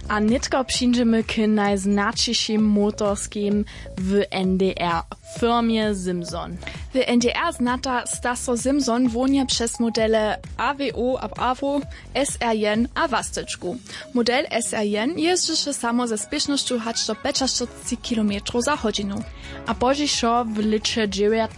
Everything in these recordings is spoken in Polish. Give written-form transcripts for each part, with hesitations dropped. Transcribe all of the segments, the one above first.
A nitko przyjdziemy k najznaczniejszym motorskim w NDR, firmie Simson. W NDR znata Stasso Simson wonia przez modele AWO ab AWO, SR1 a Wasteczku. Model SR1 jeździ samo ze spiesznością aż do 45 km za godzinę. A pożiszo w licze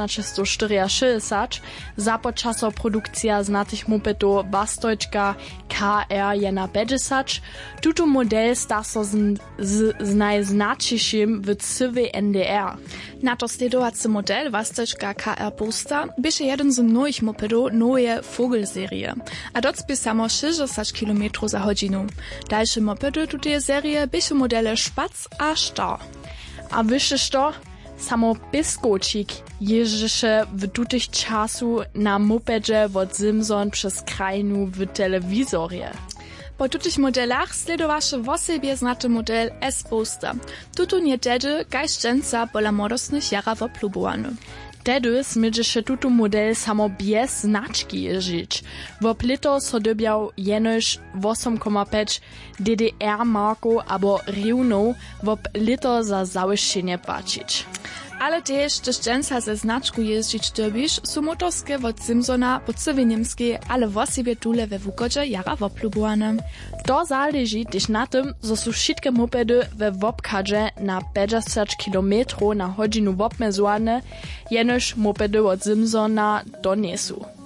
1964 zapoczęła produkcja znatych mopedów Wasteczka KR150. Tuto model Stasso z najznaczniejszym w całej NDR. Na to sledujący model Wasteczka KR Booster bysze jeden z mnogich mopedów nowej Vogel-serie, a doc by samo 60 km za godzinę. Dalsze mopedy tutej serie bysze modele Spatz a Star. A wyższe to samo Biskocik jeździsze w tutych czasu na mopedzie od Simson przez krajinu w telewizorze. Po tutych modelach sledowaše wosebie znaty model S-Booster. Tutu nie tedy gajszczęca pola młodostnych jara woplubowany. Tedy smydziše tutu model samo bez znaczki jeździć. Wop lito so dobiał jenož 8,5 DDR marku abo riwnów wop lito za zawieszenie płacić. Ale też dżęca ze znaczku jeździć dobisz, są motorskie od Simsona po całej niemskiej, ale wosebie tule we wukodzie jara woplubowane. To zależy też na tym, że są wszystkie mopedy we wopkadzie na 50 km na godzinę wopmezowane, jenož mopedy od Simsona to nie są.